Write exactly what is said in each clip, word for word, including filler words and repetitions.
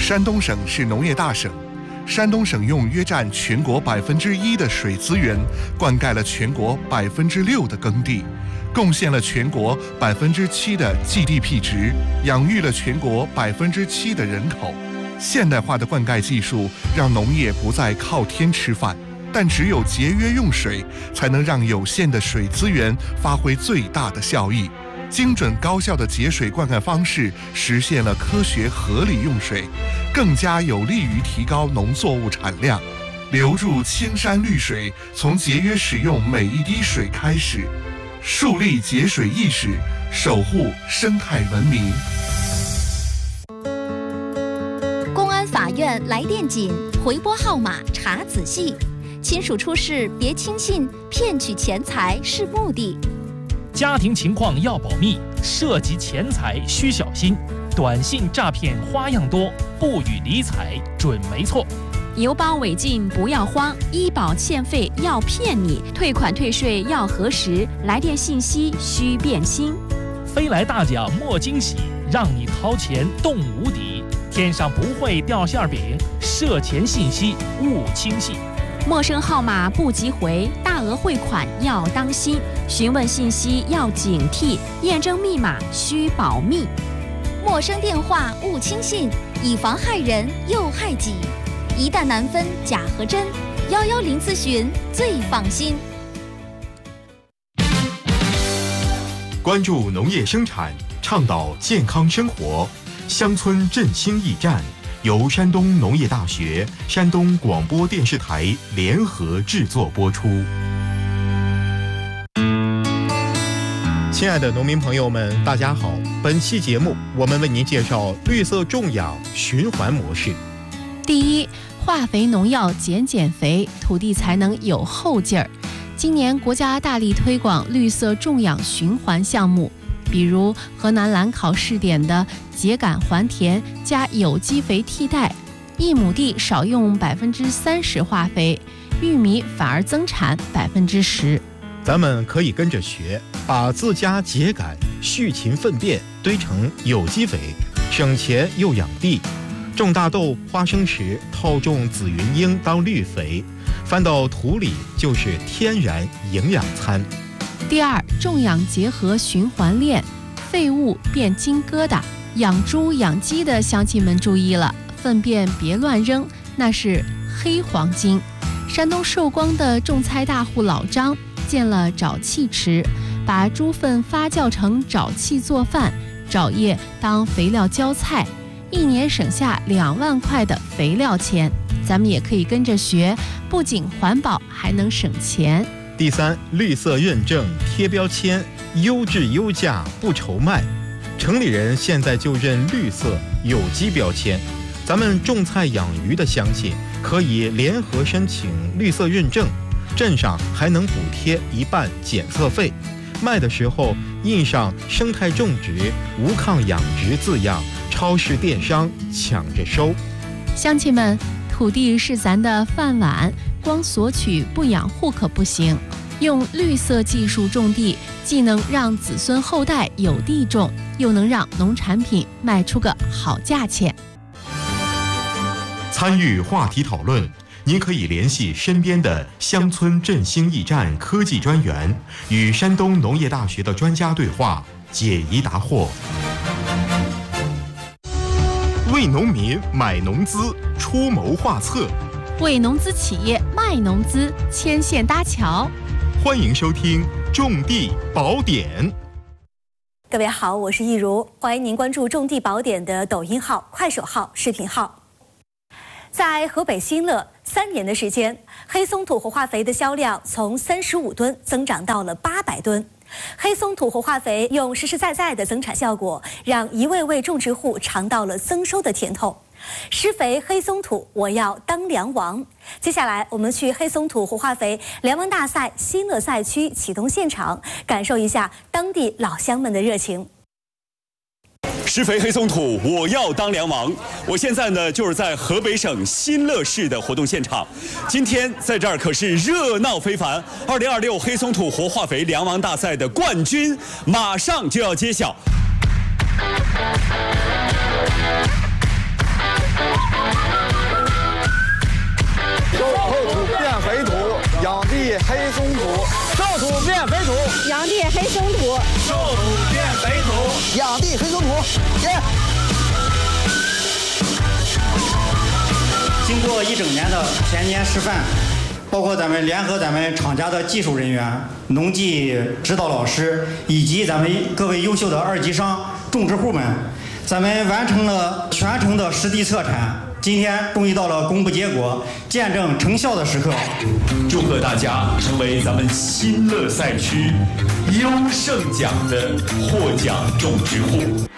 山东省是农业大省，山东省用约占全国百分之一的水资源，灌溉了全国百分之六的耕地，贡献了全国百分之七的 G D P 值，养育了全国百分之七的人口。现代化的灌溉技术让农业不再靠天吃饭，但只有节约用水，才能让有限的水资源发挥最大的效益。精准高效的节水灌溉方式实现了科学合理用水，更加有利于提高农作物产量。留住青山绿水，从节约使用每一滴水开始，树立节水意识，守护生态文明。 公安法院来电紧，回拨号码查仔细，亲属出事别轻信，骗取钱财是目的。 家庭情况要保密，涉及钱财需小心。短信诈骗花样多，不予理睬准没错。 邮包违禁不要慌，医保欠费要骗你，退款退税要核实，来电信息需辨清。 飞来大奖莫惊喜，让你掏钱动无底。天上不会掉馅饼，涉钱信息勿轻信。 陌生号码不急回，大额汇款要当心，询问信息要警惕，验证密码需保密。 陌生电话勿轻信，以防害人又害己。一旦难分假和真，幺幺零咨询最放心。 关注农业生产，倡导健康生活，乡村振兴驿站。由山东农业大学、山东广播电视台联合制作播出。 亲爱的农民朋友们，大家好！本期节目我们为您介绍绿色种养循环模式。 第一，化肥农药减减肥，土地才能有后劲儿。今年国家大力推广绿色种养循环项目，比如河南兰考试点的秸秆还田加有机肥替代，一亩地少用百分之三十化肥，玉米反而增产百分之十。 咱们可以跟着学，把自家秸秆、畜禽粪便堆成有机肥，省钱又养地。种大豆、花生时套种紫云英当绿肥，翻到土里就是天然营养餐。 第二，种养结合循环链，废物变金疙瘩。养猪养鸡的乡亲们注意了，粪便别乱扔，那是黑黄金。山东寿光的种菜大户老张建了沼气池，把猪粪发酵成沼气做饭，沼液当肥料浇菜，一年省下两万块的肥料钱。咱们也可以跟着学，不仅环保，还能省钱。 第三，绿色认证贴标签，优质优价不愁卖。城里人现在就认绿色有机标签，咱们种菜养鱼的乡亲可以联合申请绿色认证，镇上还能补贴一半检测费。卖的时候印上生态种植、无抗养殖字样，超市电商抢着收。 乡亲们，土地是咱的饭碗，光索取不养护可不行。用绿色技术种地，既能让子孙后代有地种，又能让农产品卖出个好价钱。 参与话题讨论，您可以联系身边的乡村振兴驿站科技专员，与山东农业大学的专家对话，解疑答惑。为农民买农资，出谋划策； 为农资企业卖农资，牵线搭桥。 欢迎收听《种地宝典》。 各位好，我是易如，欢迎您关注《种地宝典》的抖音号、快手号、视频号。在河北新乐，三年的时间，黑松土活化肥的销量从三十五吨增长到了八百吨。黑松土活化肥用实实在在的增产效果，让一位位种植户尝到了增收的甜头。施肥黑松土，我要当粮王。接下来，我们去黑松土活化肥粮王大赛新乐赛区启动现场，感受一下当地老乡们的热情。 施肥黑松土，我要当粮王。我现在呢，就是在河北省新乐市的活动现场。今天在这儿可是热闹非凡。二零二六黑松土活化肥粮王大赛的冠军马上就要揭晓。 过一整年的田间示范，包括咱们联合咱们厂家的技术人员、农技指导老师以及咱们各位优秀的二级商、种植户们，咱们完成了全程的实地测产。今天终于到了公布结果、见证成效的时刻。 祝贺大家成为咱们新乐赛区优胜奖的获奖种植户。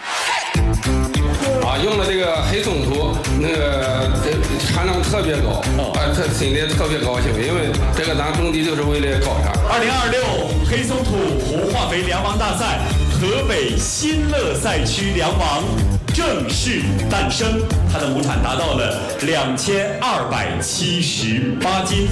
啊，用了这个黑松土，那个产量特别高，啊，特心里特别高兴，因为这个咱种地就是为了高产。 二零二六黑松土活化肥粮王大赛河北新乐赛区粮王正式诞生，它的亩产达到了两千二百七十八斤。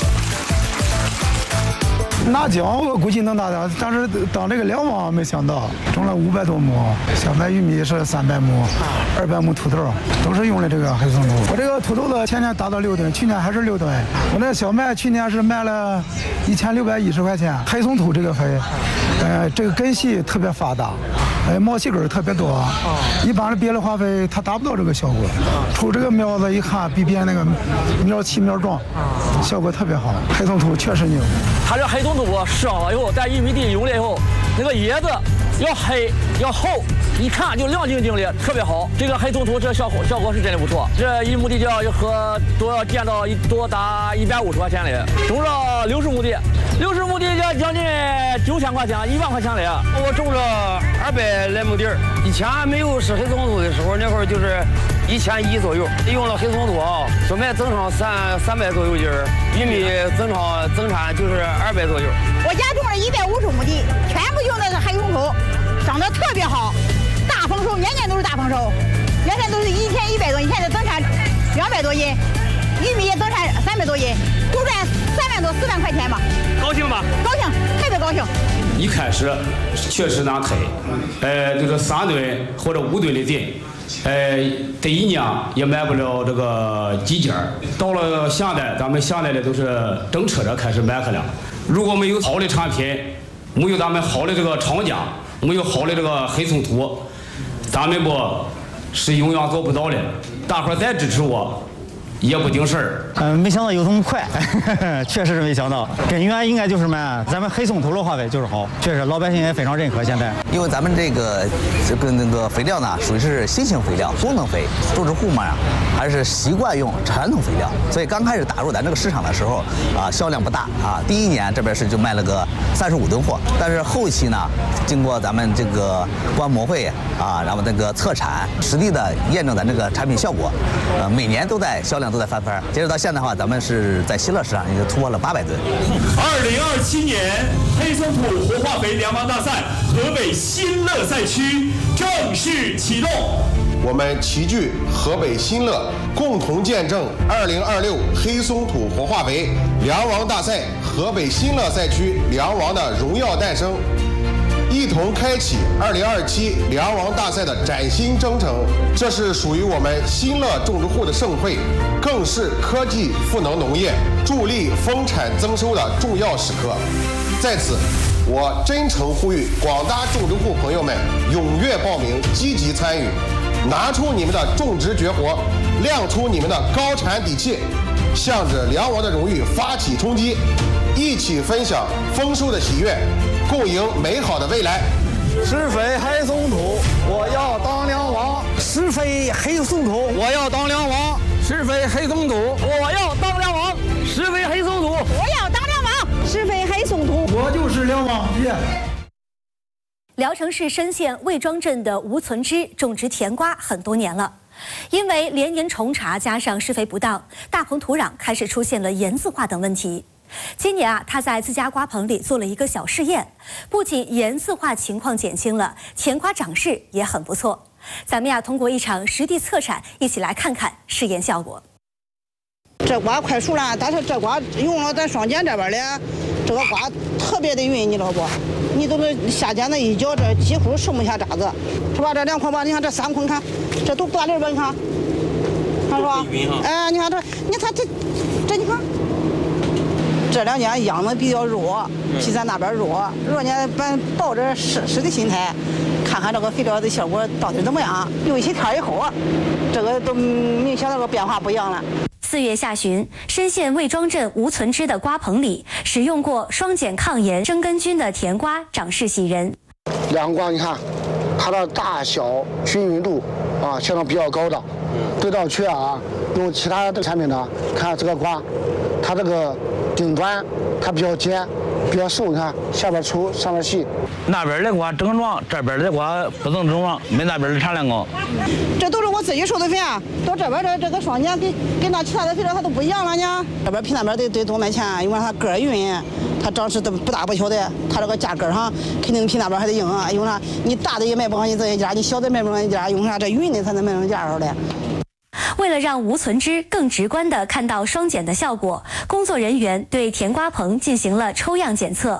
拿奖我估计能拿到，但是当这个粮王没想到，种了五百多亩，小麦、玉米是三百亩，二百亩土豆都是用的这个黑松土。我这个土豆子前年达到六吨，去年还是六吨。我那小麦去年是卖了一千六百一十块钱。黑松土这个肥，呃，这个根系特别发达，呃，毛细根特别多。一般的别的化肥它达不到这个效果，出这个苗子一看比别那个苗齐苗壮，效果特别好。黑松土确实牛。 它这黑松土施好了以后，在玉米地用了以后，那个叶子要黑要厚，一看就亮晶晶的，特别好。这个黑松土这效果效果是真的不错。这一亩地就要和都要见到一多达一百五十块钱的，种了六十亩地，六十亩地要将近九千块钱，一万块钱的。我种了二百来亩地儿，以前没有施黑松土的时候，那会儿就是一千一左右。用了黑松土啊，小麦增长三三百左右斤儿，玉米增长增产就是二百左右。 我家种了一百五十亩地，全部用的是黑松土，长得特别好，大丰收，年年都是大丰收。原先都是一千一百多斤，现在增产两百多斤，玉米也增产三百多斤，就赚三万多四万块钱吧。 高兴吧？ 高兴，特别高兴。 一开始确实难推，呃，就是三吨或者五吨的地。呃，第一年也买不了这个几件儿，到了现在，咱们现在的都是整车的开始买去了。如果没有好的产品，没有咱们好的这个厂家，没有好的这个黑松土，咱们不是永远做不到的。大伙儿再支持我，也不顶事儿。 嗯，没想到有这么快，确实是没想到。根源应该就是嘛，咱们黑松土的化肥就是好，确实老百姓也非常认可。现在， 因为咱们这个这个那个肥料呢，属于是新型肥料，功能肥，种植户们啊还是习惯用传统肥料，所以刚开始打入咱这个市场的时候啊，销量不大啊。第一年这边是就卖了个三十五吨货，但是后期呢，经过咱们这个观摩会啊，然后那个测产，实地的验证咱这个产品效果，呃，每年都在销量都在翻番。截止到现在的话，咱们是在新乐市场已经突破了八百吨。 二零二七年黑松土活化肥粮王大赛河北新乐赛区正式启动。 我们齐聚河北新乐，共同见证二零二六黑松土活化肥粮王大赛河北新乐赛区粮王的荣耀诞生，一同开启二零二七粮王大赛的崭新征程。这是属于我们新乐种植户的盛会，更是科技赋能农业、助力丰产增收的重要时刻。在此，我真诚呼吁广大种植户朋友们踊跃报名，积极参与，拿出你们的种植绝活，亮出你们的高产底气，向着粮王的荣誉发起冲击，一起分享丰收的喜悦，共赢美好的未来。 施肥黑松土，我要当粮王；施肥黑松土，我要当粮王；施肥黑松土， 我要当粮王；施肥黑松土， 我要当粮王；施肥黑松土， 我就是粮王。耶！ 聊城市深县魏庄镇的吴存之种植甜瓜很多年了，因为连年虫茬加上施肥不当，大棚土壤开始出现了盐渍化等问题。今年啊，他在自家瓜棚里做了一个小试验，不仅盐渍化情况减轻了，甜瓜长势也很不错。咱们呀，通过一场实地测产，一起来看看试验效果。 这瓜快熟了，但是这瓜用了咱双碱这边的，这个瓜特别的匀，你知道不？你都是下碱的一搅，这几乎剩不下渣子，是吧？这两筐吧，你看这三筐，看这都断粒吧？你看，看是吧？哎，你看这，你看这，这你看。这两年秧子比较弱，比咱那边弱。弱呢，咱抱着试试的心态，看看这个肥料的效果到底怎么样。有一些天以后，这个都明显那个变化不一样了。 四月下旬，深县魏庄镇吴存之的瓜棚里，使用过双碱抗炎生根菌的甜瓜长势喜人。 两个瓜你看，它的大小均匀度啊，相当比较高的。对照区啊，用其他的产品呢，看这个瓜，它这个顶端它比较尖，比较瘦，你看下边粗，上面细。 那边的瓜整壮，这边的瓜不能整壮，没那边的产量高。 这都是我自己收的肥啊，到这边的这个双碱跟跟那其他的肥料它都不一样了呢。这边比那边得得多卖钱，因为它个儿匀，它长势不大不小的，它这个价格上肯定比那边还得硬啊。因为啥？你大的也卖不上你这一家，你小的卖不上一家，因为啥？这匀的才能卖上价上的。 为了让吴存之更直观地看到双碱的效果，工作人员对甜瓜棚进行了抽样检测。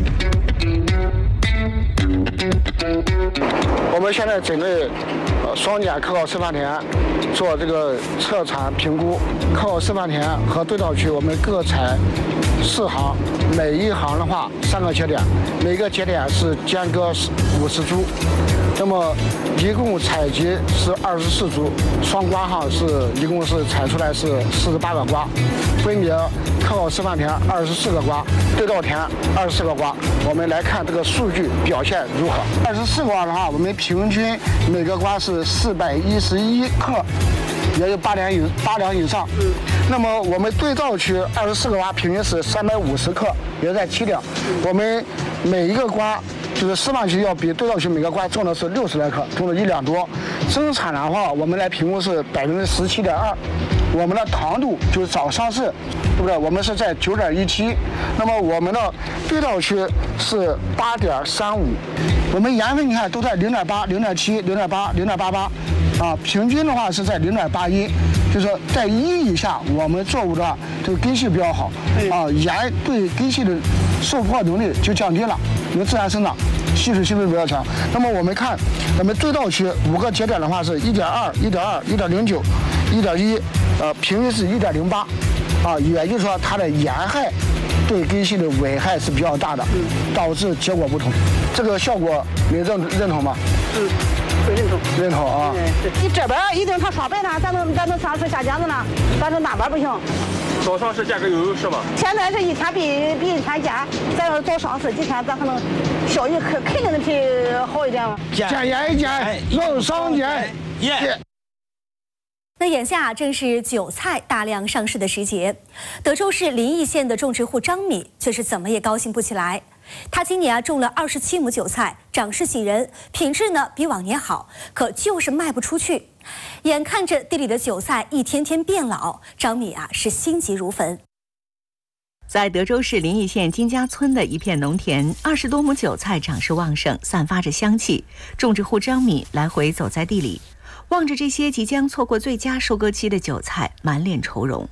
我们现在针对呃双碱可考示范田做这个测产评估，可考示范田和对照区我们各采四行，每一行的话三个节点，每个节点是间隔五十株。那么一共采集是二十四株，双瓜哈是一共是采出来是四十八个瓜，分别可考示范田二十四个瓜，对照田二十四个瓜。我们来看这个数据表现如何。二十四瓜的话，我们平均每个瓜是四百一十一克，也有八两以八两以上。嗯。那么我们对照区二十四个瓜平均是三百五十克，也在七两。我们每一个瓜。就是示范区要比对照区每个瓜重的是六十来克，重了一两多。生产的话，我们来评估是百分之十七点二。我们的糖度就是早上市，对不对？我们是在九点一七。那么我们的对照区是八点三五。我们盐分你看都在零点八、零点七、零点八、零点八八，啊，平均的话是在零点八一。就是在一以下，我们作物的这个根系比较好，啊，盐对根系的受破能力就降低了，因为自然生长，吸水性比较强。那么我们看，我们对照区五个节点的话是一点二、一点二、一点零九、一点一，呃，平均是一点零八，啊，也就是说它的盐害对根系的危害是比较大的，导致结果不同。这个效果你认认同吗？ 嗯。认同， 认同啊！ 你这边一定它双倍呢，咱能咱能上市下架子呢，但是那边不行。 早上市价格有优势吗？ 现在是一天比比一天加，咱要早上市几天，咱可能效益肯肯定得比好一点嘛。 减盐一减，用双减耶。 那眼下正是韭菜大量上市的时节，德州市临邑县的种植户张米却是怎么也高兴不起来。他今年啊种了二十七亩韭菜，长势喜人，品质呢比往年好，可就是卖不出去。眼看着地里的韭菜一天天变老，张米啊是心急如焚。 在德州市临邑县金家村的一片农田，二十多亩韭菜长势旺盛，散发着香气。种植户张米来回走在地里，望着这些即将错过最佳收割期的韭菜，满脸愁容。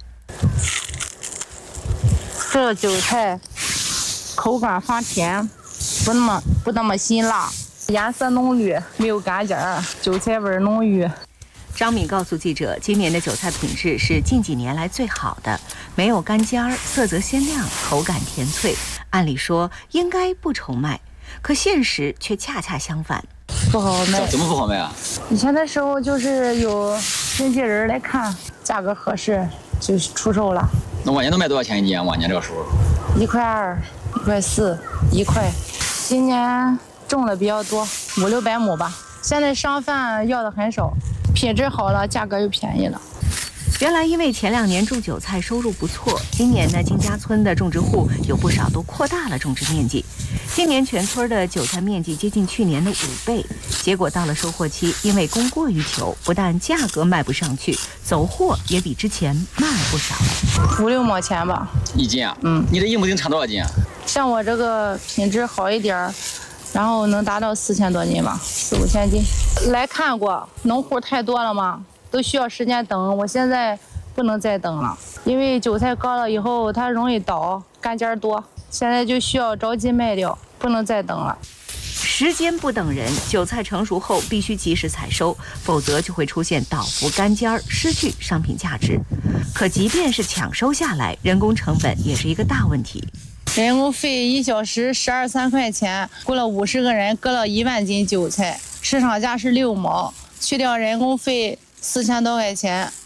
这韭菜口感放甜，不那么不那么辛辣，颜色浓绿，没有干尖儿，韭菜味浓郁。 张米告诉记者，今年的韭菜品质是近几年来最好的，没有干尖儿，色泽鲜亮，口感甜脆。按理说应该不愁卖，可现实却恰恰相反。 不好卖。 怎么不好卖啊？ 以前的时候就是有经纪人来看，价格合适就出售了。 那往年都卖多少钱一斤啊？往年这个时候？ 一块二，一块四，一块。今年种的比较多，五六百亩吧。现在商贩要的很少，品质好了，价格又便宜了。 原来因为前两年种韭菜收入不错，今年呢金家村的种植户有不少都扩大了种植面积。今年全村的韭菜面积接近去年的五倍，结果到了收获期，因为供过于求，不但价格卖不上去，走货也比之前慢了不少。 五六毛钱吧， 一斤啊？ 嗯， 你这一亩能产多少斤啊？ 像我这个品质好一点，然后能达到四千多斤吧，四五千斤。来看过，农户太多了嘛，都需要时间等。我现在不能再等了，因为韭菜高了以后它容易倒，干尖多，现在就需要着急卖掉，不能再等了。 时间不等人，韭菜成熟后必须及时采收，否则就会出现倒伏干尖，失去商品价值。可即便是抢收下来，人工成本也是一个大问题。 人工费一小时十二三块钱，雇了五十个人，割了一万斤韭菜，市场价是六毛，去掉人工费四千多块钱，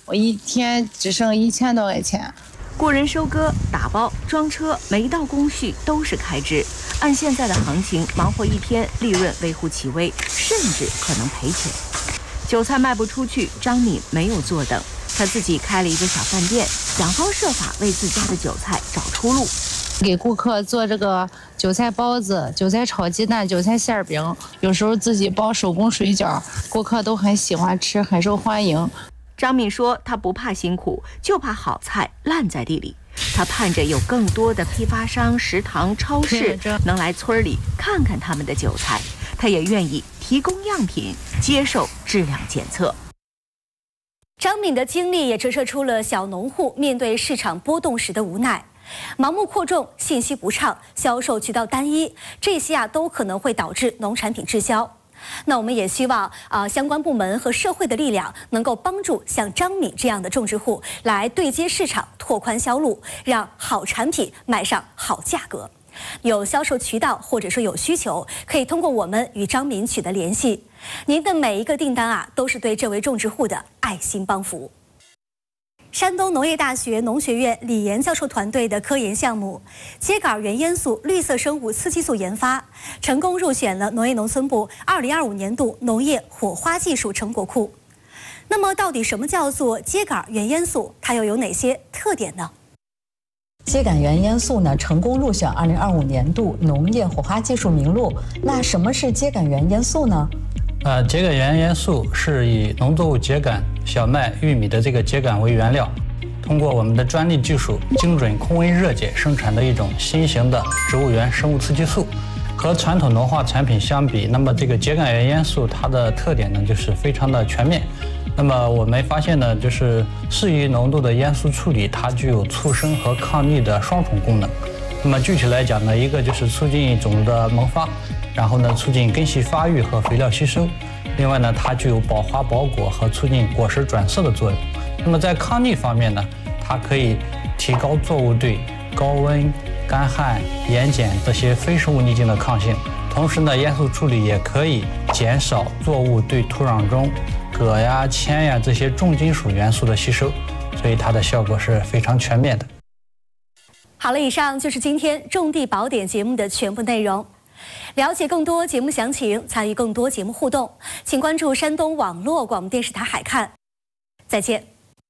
我一天只剩一千多块钱。 雇人收割、打包、装车，每一道工序都是开支。按现在的行情，忙活一天，利润微乎其微，甚至可能赔钱。韭菜卖不出去，张敏没有坐等，他自己开了一个小饭店，想方设法为自家的韭菜找出路。 给顾客做这个韭菜包子、韭菜炒鸡蛋、韭菜馅饼，有时候自己包手工水饺，顾客都很喜欢吃，很受欢迎。 张敏说，他不怕辛苦，就怕好菜烂在地里。他盼着有更多的批发商、食堂、超市能来村里看看他们的韭菜，他也愿意提供样品，接受质量检测。 张敏的经历也折射出了小农户面对市场波动时的无奈。盲目扩种、信息不畅、销售渠道单一，这些啊都可能会导致农产品滞销。那我们也希望啊、呃，相关部门和社会的力量能够帮助像张敏这样的种植户来对接市场，拓宽销路，让好产品卖上好价格。有销售渠道或者说有需求，可以通过我们与张敏取得联系。您的每一个订单啊，都是对这位种植户的爱心帮扶。山东农业大学农学院李岩教授团队的科研项目秸秆原烟素绿色生物刺激素研发，成功入选了农业农村部二零二五年度农业火花技术成果库。那么，到底什么叫做秸秆原烟素？它又有哪些特点呢？ 秸秆原烟素呢，成功入选二零二五年度农业火花技术名录。那什么是秸秆原烟素呢？ 呃，秸秆原烟素是以农作物秸秆、小麦、玉米的这个秸秆为原料，通过我们的专利技术精准空温热解生产的一种新型的植物源生物刺激素。和传统农化产品相比，那么这个秸秆原烟素它的特点呢，就是非常的全面。那么我们发现呢，就是适宜浓度的烟素处理，它具有促生和抗逆的双重功能。那么具体来讲呢，一个就是促进种子的萌发，然后呢，促进根系发育和肥料吸收。另外呢，它具有保花保果和促进果实转色的作用。那么在抗逆方面呢，它可以提高作物对高温、干旱、盐碱这些非生物逆境的抗性。同时呢，烟素处理也可以减少作物对土壤中铬呀、铅呀这些重金属元素的吸收，所以它的效果是非常全面的。 好了，以上就是今天种地宝典节目的全部内容。了解更多节目详情，参与更多节目互动，请关注山东网络广播电视台海看。再见。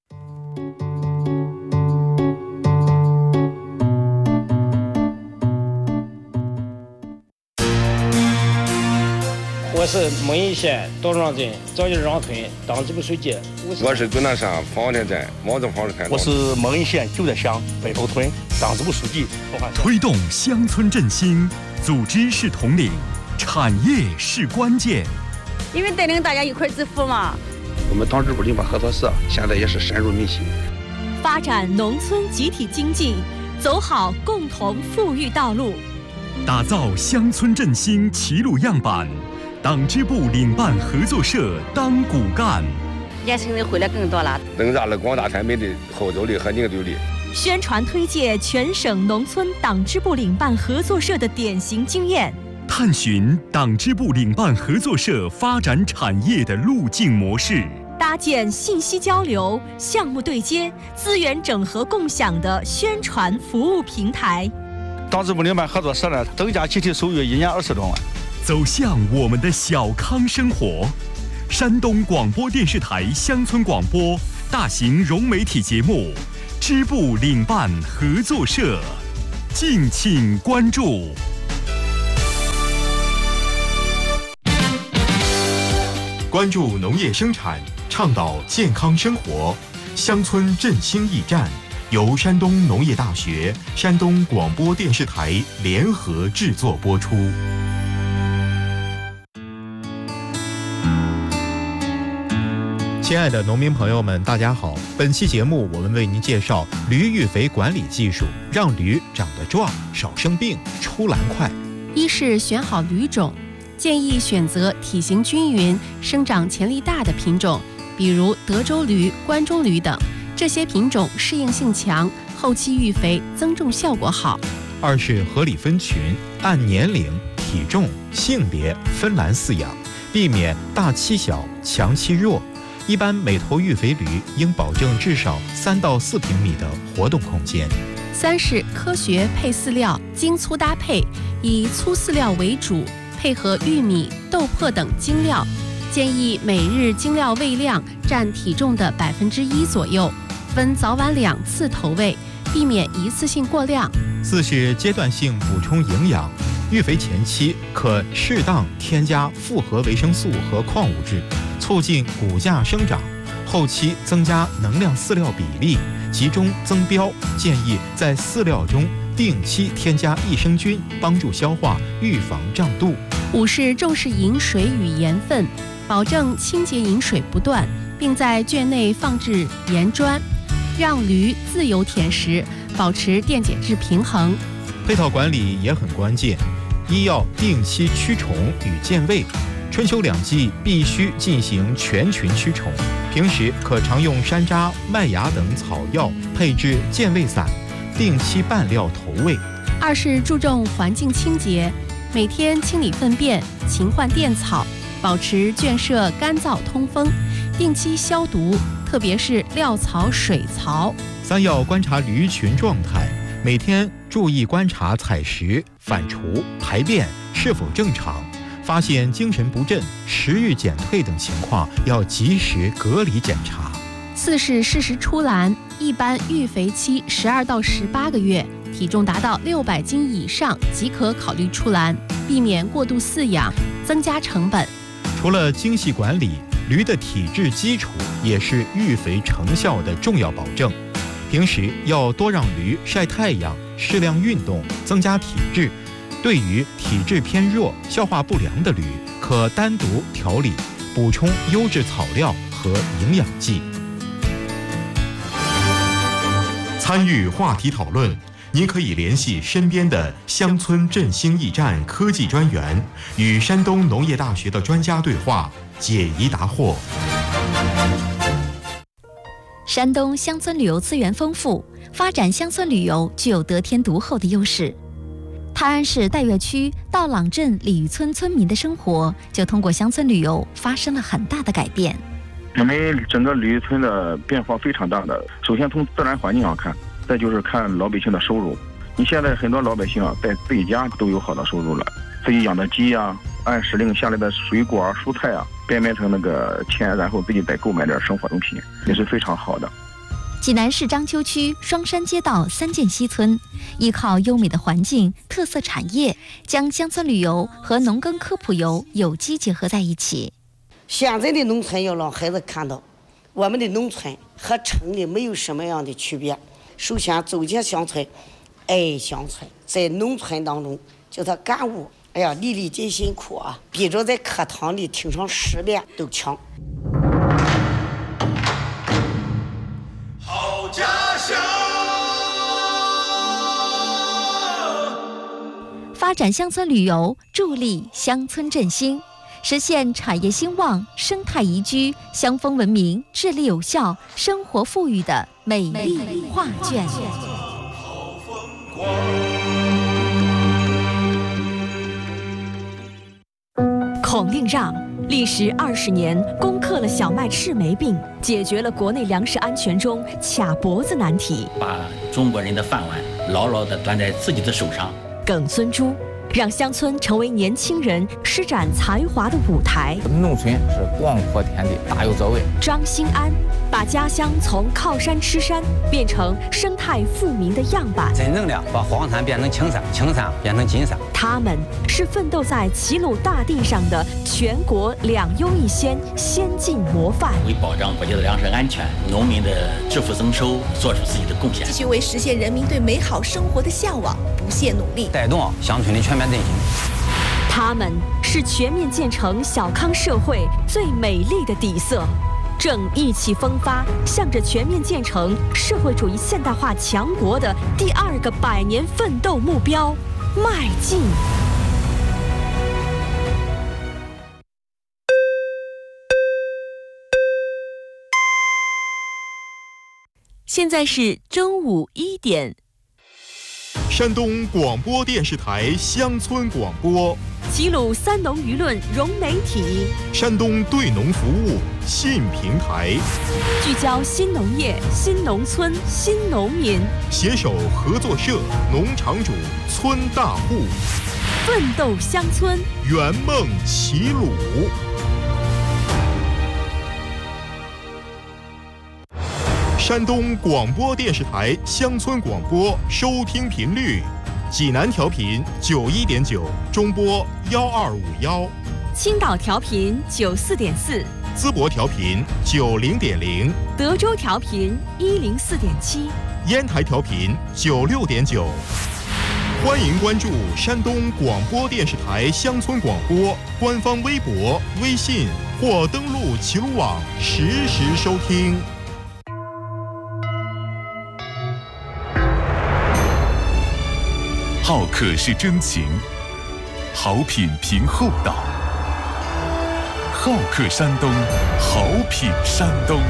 我是蒙阴县道庄镇赵家庄村党支部书记。 我是终南山房田镇王正房的。 我是蒙阴县九寨乡北头村党支部书记。 推动乡村振兴，组织是统领，产业是关键。 因为带领大家一块致富嘛。 我们党支部领办合作社现在也是深入民心， 发展农村集体经济，走好共同富裕道路， 打造乡村振兴齐鲁样板。党支部领办合作社当骨干， 年轻人回来更多了， 增大了广大村民的后走力和凝聚力。 宣传推介全省农村党支部领办合作社的典型经验， 探寻党支部领办合作社发展产业的路径模式， 搭建信息交流、项目对接、资源整合共享的宣传服务平台。 党支部领办合作社呢，增加集体收入一年二十多万。 走向我们的小康生活。山东广播电视台乡村广播大型融媒体节目支部领办合作社，敬请关注。 关注农业生产，倡导健康生活，乡村振兴驿站由山东农业大学、山东广播电视台联合制作播出。 亲爱的农民朋友们，大家好！本期节目我们为您介绍驴育肥管理技术，让驴长得壮、少生病、出栏快。 一是选好驴种，建议选择体型均匀、生长潜力大的品种，比如德州驴、关中驴等，这些品种适应性强，后期育肥增重效果好。 二是合理分群，按年龄、体重、性别分栏饲养，避免大欺小、强欺弱。 一般每头育肥驴应保证至少三到四平米的活动空间。 三是科学配饲料，精粗搭配，以粗饲料为主，配合玉米、豆粕等精料，建议每日精料喂量占体重的百分之一左右，分早晚两次投喂，避免一次性过量。 四是阶段性补充营养，育肥前期可适当添加复合维生素和矿物质，促进骨架生长；后期增加能量饲料比例，集中增标，建议在饲料中定期添加益生菌，帮助消化，预防胀肚。 五是重视饮水与盐分，保证清洁饮水不断，并在圈内放置盐砖，让驴自由舔食，保持电解质平衡。 配套管理也很关键，一要定期驱虫与健胃，春秋两季必须进行全群驱虫，平时可常用山楂、麦芽等草药配制健胃散，定期拌料投喂。 二是注重环境清洁，每天清理粪便，勤换垫草，保持圈舍干燥通风，定期消毒，特别是料槽、水槽。 三要观察驴群状态，每天注意观察采食、反刍、排便是否正常，发现精神不振、食欲减退等情况，要及时隔离检查。 四是适时出栏，一般育肥期十二到十八个月，体重达到六百斤以上即可考虑出栏，避免过度饲养，增加成本。 除了精细管理，驴的体质基础也是育肥成效的重要保证。平时要多让驴晒太阳，适量运动，增加体质。对于体质偏弱、消化不良的驴，可单独调理，补充优质草料和营养剂。 参与话题讨论，您可以联系身边的乡村振兴驿站科技专员，与山东农业大学的专家对话，解疑答惑。 山东乡村旅游资源丰富，发展乡村旅游具有得天独厚的优势。泰安市岱岳区道朗镇李峪村村民的生活就通过乡村旅游发生了很大的改变。 因为整个李峪村的变化非常大的，首先从自然环境上看，再就是看老百姓的收入。你现在很多老百姓啊，在自己家都有好的收入了，自己养的鸡啊，按时令下来的水果啊、蔬菜啊，变卖成那个钱，然后自己再购买点生活用品，也是非常好的。 济南市章丘区双山街道三涧西村，依靠优美的环境、特色产业，将乡村旅游和农耕科普游有机结合在一起。 现在的农村要让孩子看到，我们的农村和城里没有什么样的区别。首先走进乡村，爱乡村，在农村当中叫他感悟，哎呀，粒粒皆辛苦啊，比着在课堂里听上十遍都强。 好家乡。 发展乡村旅游，助力乡村振兴，实现产业兴旺、生态宜居、乡风文明、治理有效、生活富裕的美丽画卷。 孔令让历时二十年攻克了小麦赤霉病，解决了国内粮食安全中卡脖子难题， 把中国人的饭碗牢牢地端在自己的手上。 耿孙洙让乡村成为年轻人施展才华的舞台。 农村是广阔天地，大有作为。 张兴安把家乡从靠山吃山变成生态富民的样板， 真正的把黄山变成青山，青山变成金山。 他们是奋斗在齐鲁大地上的全国两优一先先进模范， 为保障国家的粮食安全、农民的致富增收做出自己的贡献， 继续为实现人民对美好生活的向往不懈努力， 带动乡村的全面振兴。 他们是全面建成小康社会最美丽的底色，正意气风发，向着全面建成社会主义现代化强国的第二个百年奋斗目标迈进。 现在是中午一点。 山东广播电视台乡村广播， 齐鲁三农舆论融媒体， 山东对农服务信平台， 聚焦新农业、新农村、新农民， 携手合作社、农场主、村大户， 奋斗乡村， 圆梦齐鲁。山东广播电视台乡村广播收听频率：济南调频九一点九，中波幺二五幺； 青岛调频九四点四， 淄博调频九零点零， 德州调频一零四点七， 烟台调频九六点九。欢迎关注山东广播电视台乡村广播官方微博、微信或登录齐鲁网实时收听。 好客是真情，好品凭厚道。好客山东，好品山东。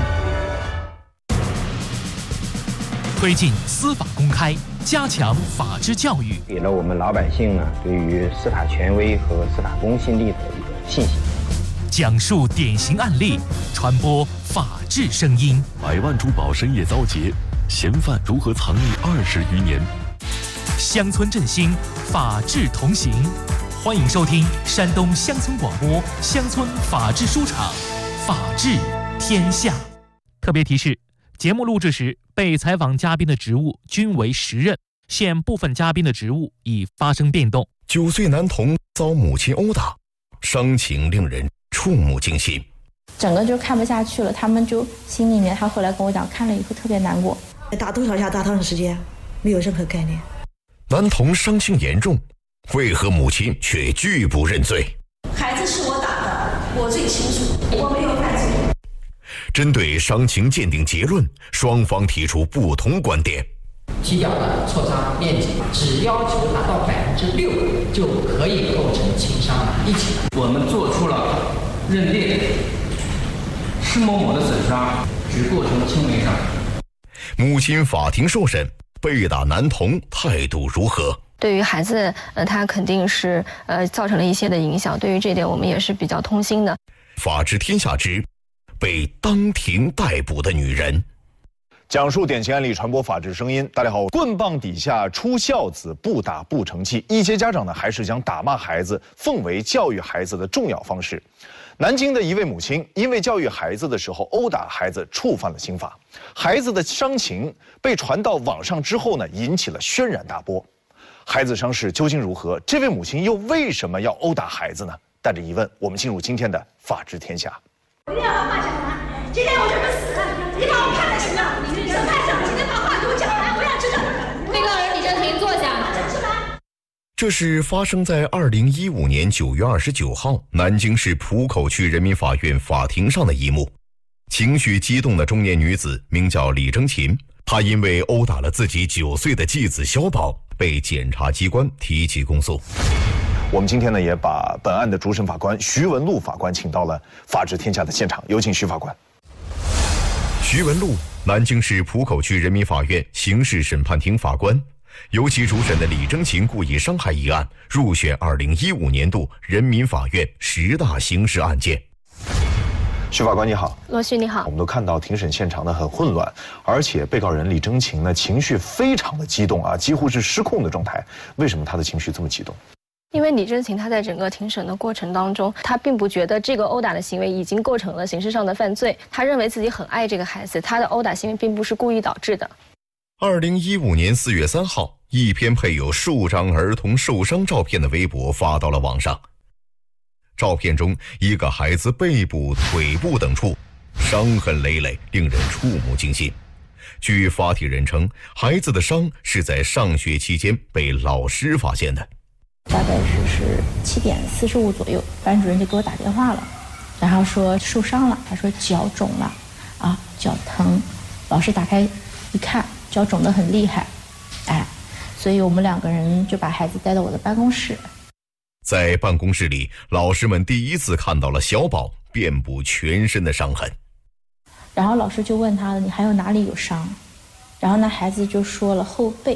推进司法公开，加强法治教育， 给了我们老百姓呢对于司法权威和司法公信力的一个信心。 讲述典型案例，传播法治声音。 百万珠宝深夜遭劫，嫌犯如何藏匿二十余年？ 乡村振兴，法治同行。欢迎收听山东乡村广播乡村法治书场，法治天下。特别提示：节目录制时，被采访嘉宾的职务均为实任，现部分嘉宾的职务已发生变动。 九岁男童遭母亲殴打，伤情令人触目惊心。 整个就看不下去了，他们就心里面，他后来跟我讲，看了以后特别难过。 打多少下，打多长时间，没有任何概念。 男童伤情严重，为何母亲却拒不认罪？ 孩子是我打的，我最清楚，我没有犯罪。 针对伤情鉴定结论，双方提出不同观点。 踢脚的挫伤面积只要求达到百分之六，就可以构成轻伤一级。 我们做出了认定，施某某的损伤只构成轻微伤。 母亲法庭受审。被打男童态度如何？ 对于孩子，呃，他肯定是呃造成了一些的影响。对于这点，我们也是比较痛心的。 法治天下之被当庭逮捕的女人， 讲述典型案例，传播法治声音。大家好，棍棒底下出孝子，不打不成器。一些家长呢，还是将打骂孩子奉为教育孩子的重要方式。南京的一位母亲因为教育孩子的时候殴打孩子，触犯了刑法。孩子的伤情被传到网上之后呢，引起了轩然大波。孩子伤势究竟如何？这位母亲又为什么要殴打孩子呢？带着疑问，我们进入今天的法治天下。 一定要把话讲完，今天我这么死，你把我判了刑了，审判长今天把话给我讲完，我想知道。 被告人李正廷坐下。 这是发生在二零一五年九月二十九号南京市浦口区人民法院法庭上的一幕。情绪激动的中年女子名叫李征勤，她因为殴打了自己九岁的继子小宝，被检察机关提起公诉。 我们今天呢，也把本案的主审法官徐文禄法官请到了法治天下的现场，有请徐法官。 徐文禄，南京市浦口区人民法院刑事审判庭法官。由其主审的李征勤故意伤害一案入选二零一五年度人民法院十大刑事案件。 徐法官你好。 罗旭你好。 我们都看到庭审现场呢很混乱，而且被告人李征勤呢情绪非常的激动啊，几乎是失控的状态。为什么他的情绪这么激动？ 因为李征勤他在整个庭审的过程当中，他并不觉得这个殴打的行为已经构成了刑事上的犯罪，他认为自己很爱这个孩子，他的殴打行为并不是故意导致的。 二零一五年四月三号，一篇配有数张儿童受伤照片的微博发到了网上。照片中，一个孩子背部、腿部等处伤痕累累，令人触目惊心。据发帖人称，孩子的伤是在上学期间被老师发现的。 大概是是七点四十五左右，班主任就给我打电话了，然后说受伤了，他说脚肿了，啊，脚疼。老师打开一看，脚肿得很厉害，哎，所以我们两个人就把孩子带到我的办公室。 在办公室里，老师们第一次看到了小宝遍布全身的伤痕。 然后老师就问他了：“你还有哪里有伤？”然后那孩子就说了后背，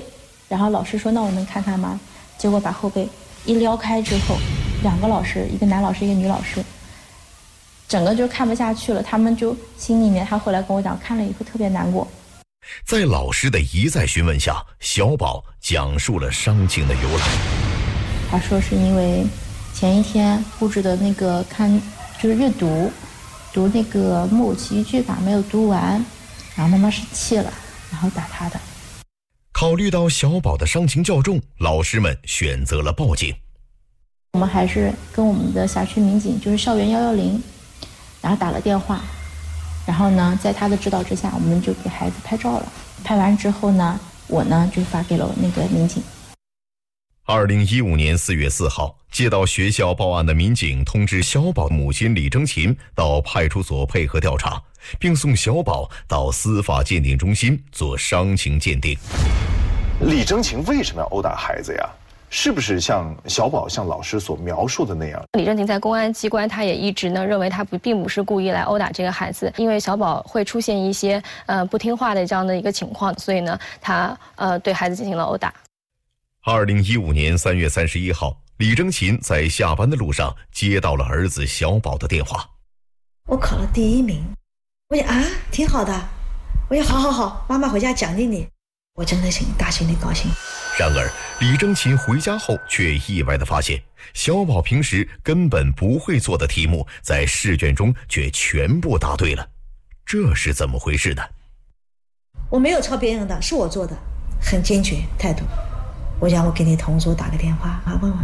然后老师说那我能看看吗？结果把后背一撩开之后，两个老师，一个男老师一个女老师，整个就看不下去了，他们就心里面，他后来跟我讲，看了以后特别难过。 在老师的一再询问下，小宝讲述了伤情的由来。 他说是因为前一天布置的那个看就是阅读读那个木偶奇遇剧吧没有读完，然后妈妈生气了，然后打他的。 考虑到小宝的伤情较重，老师们选择了报警。 我们还是跟我们的辖区民警，就是校园幺幺零，然后打了电话，然后呢，在他的指导之下，我们就给孩子拍照了。拍完之后呢，我呢就发给了那个民警。 二零一五年四月四号，接到学校报案的民警通知小宝母亲李征琴到派出所配合调查，并送小宝到司法鉴定中心做伤情鉴定。 李征琴为什么要殴打孩子呀？是不是像小宝像老师所描述的那样？ 李征琴在公安机关，他也一直呢认为他不并不是故意来殴打这个孩子，因为小宝会出现一些呃不听话的这样的一个情况，所以呢他呃对孩子进行了殴打。 二零一五年三月三十一号，李征琴在下班的路上接到了儿子小宝的电话。 我考了第一名，我想啊挺好的，我想好好好，妈妈回家奖励你，我真的心大心里高兴。 然而李征琴回家后却意外地发现，小宝平时根本不会做的题目在试卷中却全部答对了，这是怎么回事呢？ 我没有抄别人的，是我做的，很坚决态度。我想我给你同桌打个电话啊，问问。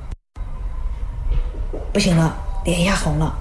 不行了，脸一下红了。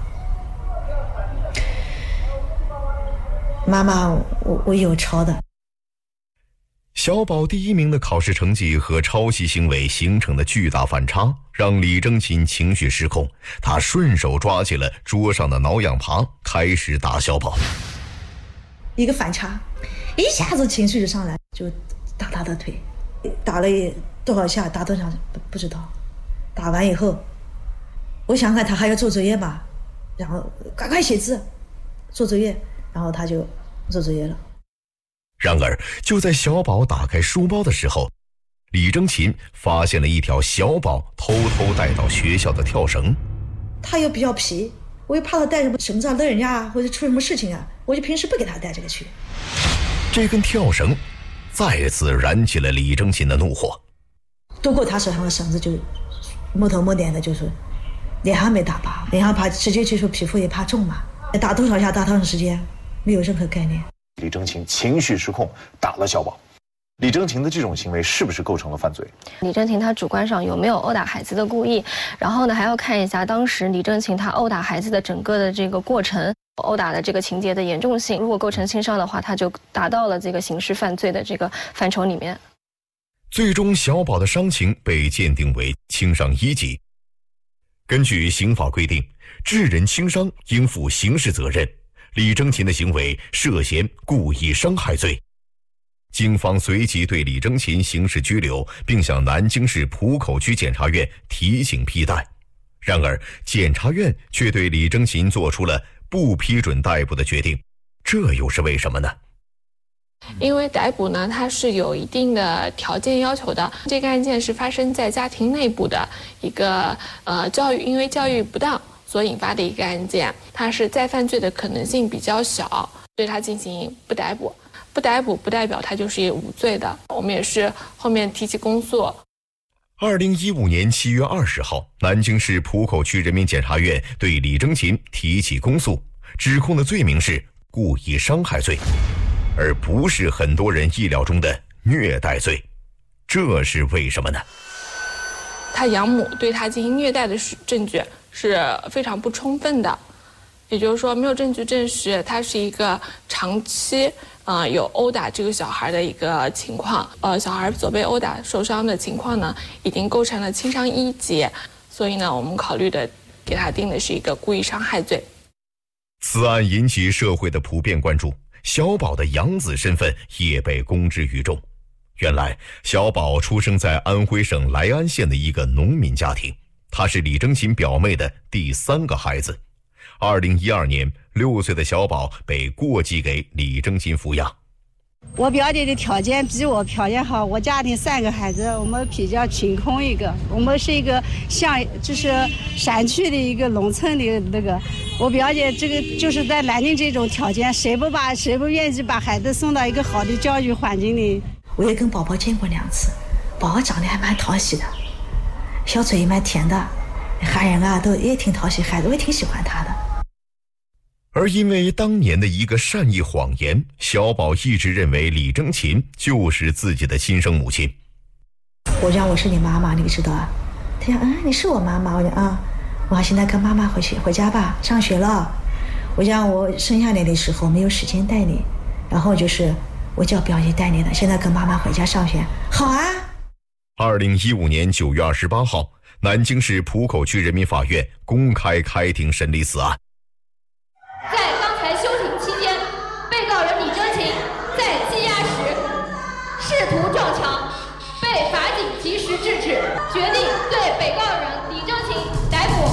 妈妈，我我有抄的。 小宝第一名的考试成绩和抄袭行为形成的巨大反差，让李征琴情绪失控，他顺手抓起了桌上的挠痒耙，开始打小宝。 一个反差，一下子情绪就上来，就打他的腿。打了多少下，打多少不不知道。打完以后，我想看他还要做作业嘛，然后赶快写字，做作业，然后他就做作业了。 然而，就在小宝打开书包的时候，李征琴发现了一条小宝偷偷带到学校的跳绳。 他又比较皮，我又怕他带什么绳子啊勒人家啊，或者出什么事情啊，我就平时不给他带这个去。 这根跳绳再次燃起了李征琴的怒火。 夺过他手上的绳子就摸头摸脸的，就说脸上没打吧，脸上怕直接就说皮肤也怕重嘛，打多少下打多长时间没有任何概念。 李征琴情绪失控打了小宝。李征琴的这种行为是不是构成了犯罪？ 李征琴她主观上有没有殴打孩子的故意，然后呢还要看一下当时李征琴她殴打孩子的整个的这个过程，殴打的这个情节的严重性，如果构成轻伤的话，他就达到了这个刑事犯罪的这个范畴里面。 最终小宝的伤情被鉴定为轻伤一级。根据刑法规定，致人轻伤应负刑事责任，李征琴的行为涉嫌故意伤害罪。警方随即对李征琴刑事拘留，并向南京市浦口区检察院提请批逮。然而检察院却对李征琴做出了不批准逮捕的决定，这又是为什么呢？ 因为逮捕呢，它是有一定的条件要求的。这个案件是发生在家庭内部的一个呃教育，因为教育不当所引发的一个案件，它是再犯罪的可能性比较小，对它进行不逮捕。不逮捕不代表它就是无罪的，我们也是后面提起公诉。 二零一五年七月二十号，南京市浦口区人民检察院对李征琴提起公诉，指控的罪名是故意伤害罪，而不是很多人意料中的虐待罪。这是为什么呢？ 他养母对他进行虐待的证据是非常不充分的，也就是说没有证据证实他是一个长期呃有殴打这个小孩的一个情况，呃小孩所被殴打受伤的情况呢已经构成了轻伤一级，所以呢我们考虑的给他定的是一个故意伤害罪。 此案引起社会的普遍关注，小宝的养子身份也被公之于众。原来小宝出生在安徽省莱安县的一个农民家庭，他是李征琴表妹的第三个孩子。二零一二年，六岁的小宝被过继给李征琴抚养。 我表姐的条件比我条件好，我家庭三个孩子，我们比较贫困一个，我们是一个像就是山区的一个农村的那个。我表姐这个就是在南京这种条件，谁不把谁不愿意把孩子送到一个好的教育环境里？ 我也跟宝宝见过两次，宝宝长得还蛮讨喜的，小嘴也蛮甜的，汉人啊都也挺讨喜孩子，我也挺喜欢他的。 而因为当年的一个善意谎言，小宝一直认为李征勤就是自己的亲生母亲。 我讲我是你妈妈，你知道啊？他讲嗯，你是我妈妈。我讲啊、嗯，我现在跟妈妈回去回家吧，上学了。我讲我生下来的时候没有时间带你，然后就是我叫表姐带你的，现在跟妈妈回家上学。好啊。 二零一五年九月二十八号，南京市浦口区人民法院公开开庭审理此案。 在刚才休庭期间，被告人李征勤在羁押时试图撞墙，被法警及时制止，决定对被告人李征勤逮捕。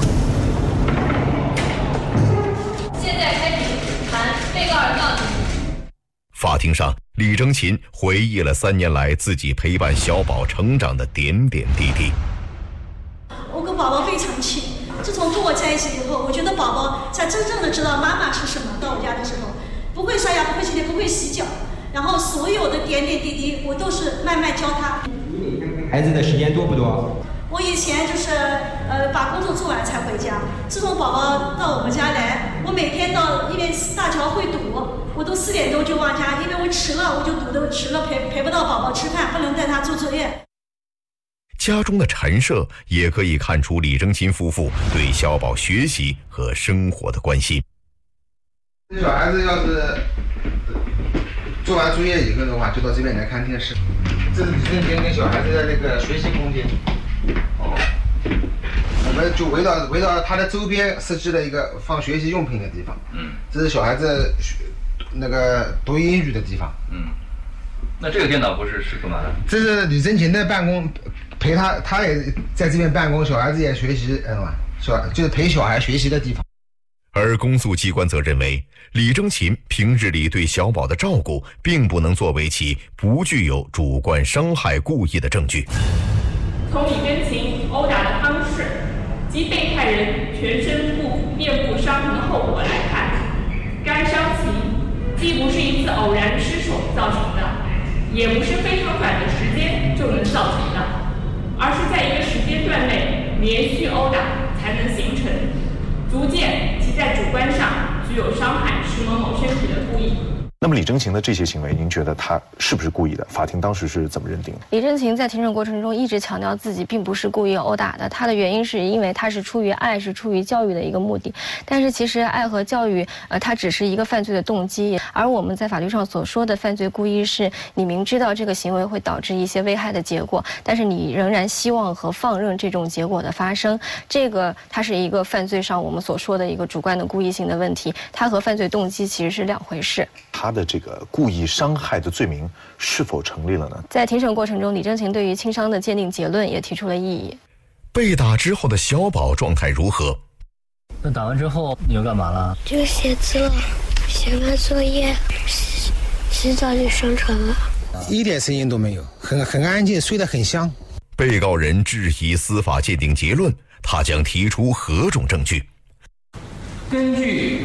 现在开庭谈被告人到底。 法庭上，李征勤回忆了三年来自己陪伴小宝成长的点点滴滴。 我跟宝宝非常亲。自从跟我在一起以后，我觉得宝宝才真正的知道妈妈是什么。到我家的时候，不会刷牙，不会洗脸，不会洗脚，然后所有的点点滴滴，我都是慢慢教他。 孩子的时间多不多？ 我以前就是呃把工作做完才回家。自从宝宝到我们家来，我每天到因为大桥会堵，我都四点钟就往家，因为我迟了我就堵得迟了，陪陪不到宝宝吃饭，不能带他做作业。 家中的陈设也可以看出李征勤夫妇对小宝学习和生活的关心。 小孩子要是做完作业以后的话，就到这边来看电视。这是李征勤跟小孩子的那个学习空间。哦，我们就围绕围绕他的周边设计了一个放学习用品的地方。嗯，这是小孩子学那个读英语的地方。 嗯，那这个电脑不是是干嘛的？ 这是李征勤的办公。陪他，他也在这边办公，小孩子也学习，嗯，小就是陪小孩学习的地方。 而公诉机关则认为，李征勤平日里对小宝的照顾，并不能作为其不具有主观伤害故意的证据。 从李征勤殴打的方式及被害人全身部面部伤痕的后果来看，该伤情既不是一次偶然失手造成的，也不是非常短的时间就能造成的。而是在一个时间段内连续殴打才能形成，足见其在主观上具有伤害石某某身体的故意。 那么李征勤的这些行为，您觉得他是不是故意的？法庭当时是怎么认定的？ 李征勤在庭审过程中一直强调自己并不是故意殴打的，他的原因是因为他是出于爱，是出于教育的一个目的。但是其实爱和教育，呃，它只是一个犯罪的动机，而我们在法律上所说的犯罪故意，是你明知道这个行为会导致一些危害的结果，但是你仍然希望和放任这种结果的发生。这个它是一个犯罪上我们所说的一个主观的故意性的问题，它和犯罪动机其实是两回事。 他的这个故意伤害的罪名是否成立了呢？ 在庭审过程中，李征勤对于轻伤的鉴定结论也提出了异议。 被打之后的小宝状态如何？ 那打完之后你又干嘛了？ 就写字了，写完作业，洗洗澡就上床了。 一点声音都没有，很很安静，睡得很香。 被告人质疑司法鉴定结论，他将提出何种证据？ 根据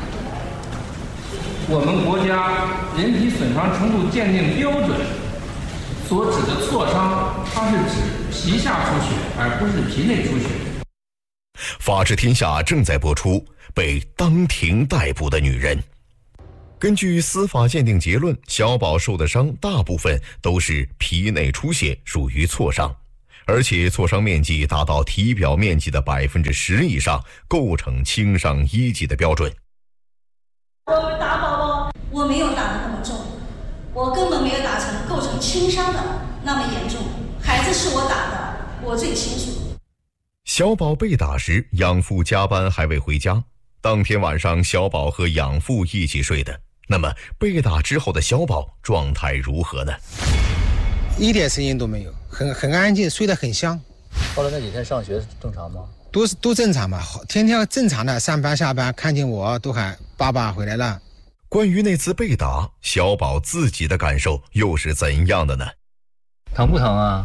我们国家人体损伤程度鉴定标准所指的挫伤，它是指皮下出血，而不是皮内出血。 法治天下正在播出被当庭逮捕的女人。根据司法鉴定结论，小宝受的伤大部分都是皮内出血，属于挫伤，而且挫伤面积达到体表面积的百分之十以上，构成轻伤一级的标准。 我打宝宝，我没有打得那么重，我根本没有打成构成轻伤的那么严重。孩子是我打的，我最清楚。 小宝被打时，养父加班还未回家，当天晚上小宝和养父一起睡的。那么被打之后的小宝状态如何呢？ 一点声音都没有，很很安静，睡得很香。 后来那几天上学正常吗？ 都是都正常吧，天天正常的上班下班，看见我都喊爸爸回来了。 关于那次被打，小宝自己的感受又是怎样的呢？ 疼不疼啊？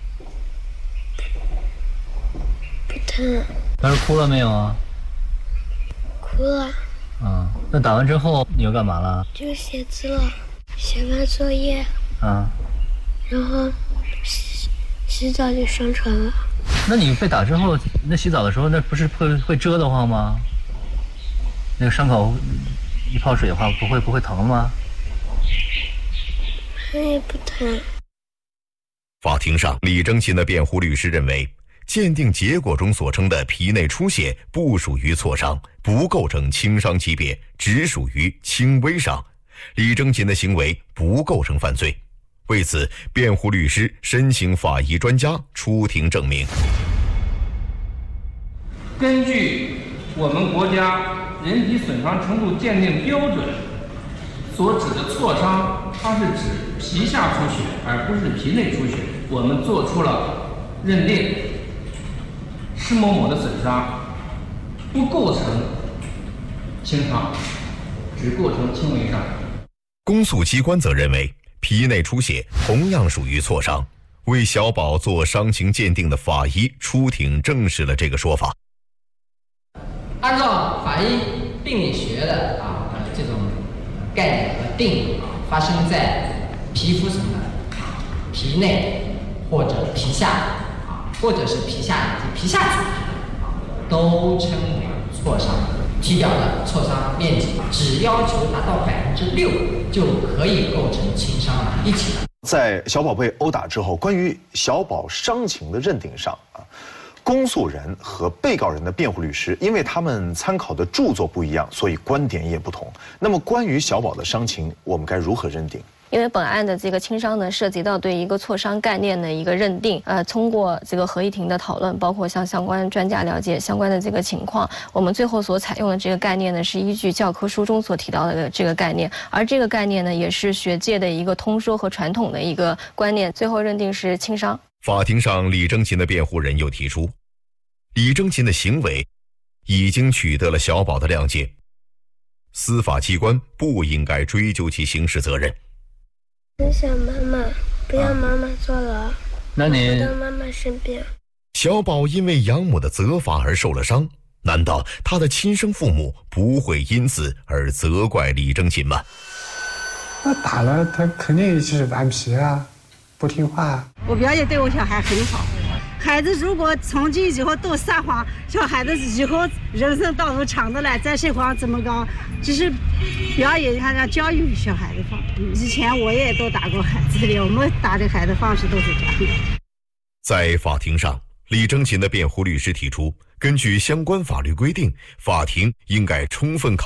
不疼。 当时哭了没有啊？ 哭了。 嗯，那打完之后你又干嘛了？ 就写字了，写完作业。 啊。 然后洗洗澡就上床了。 那你被打之后，那洗澡的时候，那不是会会蛰得慌吗？那个伤口一泡水的话，不会不会疼吗？ 也不疼。 法庭上，李征勤的辩护律师认为，鉴定结果中所称的皮内出血不属于挫伤，不构成轻伤级别，只属于轻微伤。李征勤的行为不构成犯罪。为此，辩护律师申请法医专家出庭证明。 根据我们国家人体损伤程度鉴定标准所指的挫伤，它是指皮下出血，而不是皮内出血。我们做出了认定，施某某的损伤不构成轻伤，只构成轻微伤。 公诉机关则认为，皮内出血同样属于挫伤。为小宝做伤情鉴定的法医出庭证实了这个说法。 按照法医病理学的啊呃这种概念和定义啊，发生在皮肤层的啊皮内或者皮下啊，或者是皮下以及皮下组织啊，都称为挫伤。体表的挫伤面积只要求达到百分之六，就可以构成轻伤了。一起的。 在小宝被殴打之后，关于小宝伤情的认定上啊，公诉人和被告人的辩护律师，因为他们参考的著作不一样，所以观点也不同。那么，关于小宝的伤情，我们该如何认定？ 因为本案的这个轻伤呢，涉及到对一个挫伤概念的一个认定。呃，通过这个合议庭的讨论，包括向相关专家了解相关的这个情况，我们最后所采用的这个概念呢，是依据教科书中所提到的这个概念，而这个概念呢，也是学界的一个通说和传统的一个观念，最后认定是轻伤。 法庭上，李征勤的辩护人又提出，李征勤的行为已经取得了小宝的谅解，司法机关不应该追究其刑事责任。 很想妈妈，不要妈妈坐牢。 那你回到妈妈身边。 小宝因为养母的责罚而受了伤，难道他的亲生父母不会因此而责怪李征勤吗？ 那打了他肯定是顽皮啊，不听话啊。 我表姐对我小孩很好，孩子如果从今以后都撒谎，小孩子以后人生道路长的来，再说谎怎么搞？只是表演看让教育小孩的方。以前我也都打过孩子的，我们打的孩子方式都是这样的。 在法庭上，李征勤的辩护律师提出，根据相关法律规定，法庭应该充分考